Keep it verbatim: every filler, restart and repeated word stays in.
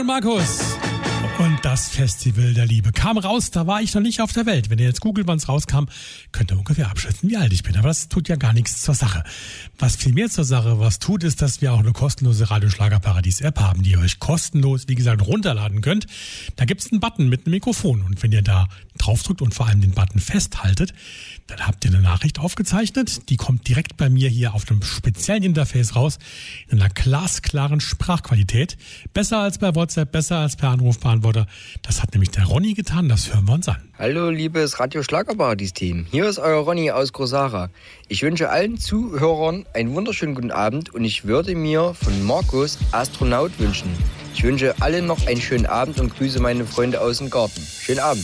Markus. Und das Festival der Liebe kam raus, da war ich noch nicht auf der Welt. Wenn ihr jetzt googelt, wann es rauskam, könnt ihr ungefähr abschätzen, wie alt ich bin. Aber das tut ja gar nichts zur Sache. Was viel mehr zur Sache was tut, ist, dass wir auch eine kostenlose Radio-Schlager-Paradies-App haben, die ihr euch kostenlos, wie gesagt, runterladen könnt. Da gibt es einen Button mit einem Mikrofon. Und wenn ihr da draufdrückt und vor allem den Button festhaltet, dann habt ihr eine Nachricht aufgezeichnet. Die kommt direkt bei mir hier auf einem speziellen Interface raus, in einer glasklaren Sprachqualität. Besser als bei WhatsApp, besser als per Anrufbeantworter. Das hat nämlich der Ronny getan, das hören wir uns an. Hallo liebes Radio-Schlagerparadies-Team, hier ist euer Ronny aus Grosara. Ich wünsche allen Zuhörern einen wunderschönen guten Abend und ich würde mir von Markus Astronaut wünschen. Ich wünsche allen noch einen schönen Abend und grüße meine Freunde aus dem Garten. Schönen Abend.